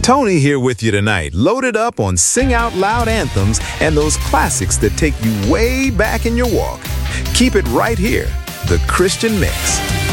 Tony here with you tonight, loaded up on sing out loud anthems and those classics that take you way back in your walk. Keep it right here, The Christian Mix.